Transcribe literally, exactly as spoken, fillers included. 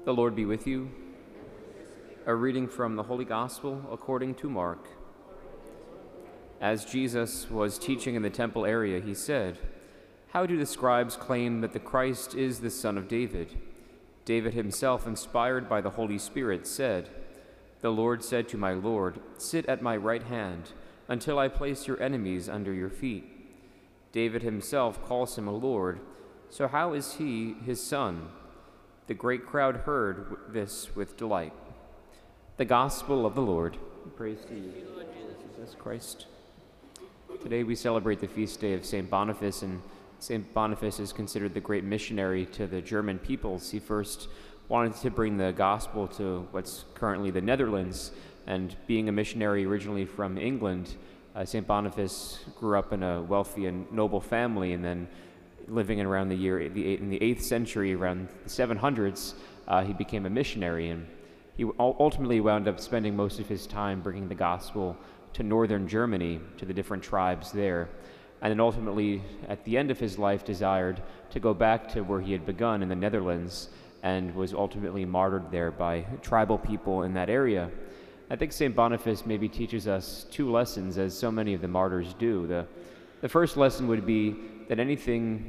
The Lord be with you. A reading from the Holy Gospel according to Mark. As Jesus was teaching in the temple area, he said, "How do the scribes claim that the Christ is the son of David? David himself, inspired by the Holy Spirit, said, 'The Lord said to my Lord, sit at my right hand until I place your enemies under your feet.' David himself calls him a Lord, so how is he his son?" The great crowd heard this with delight. The Gospel of the Lord. Praise to you, Lord Jesus Christ. Today we celebrate the feast day of Saint Boniface, and Saint Boniface is considered the great missionary to the German peoples. He first wanted to bring the gospel to what's currently the Netherlands, and being a missionary originally from England, uh, Saint Boniface grew up in a wealthy and noble family, and then living in around the year the eight, in the eighth century, around the seven hundreds, uh, he became a missionary, and he ultimately wound up spending most of his time bringing the gospel to northern Germany, to the different tribes there, and then ultimately, at the end of his life, desired to go back to where he had begun in the Netherlands, and was ultimately martyred there by tribal people in that area. I think Saint Boniface maybe teaches us two lessons, as so many of the martyrs do. The, the first lesson would be that anything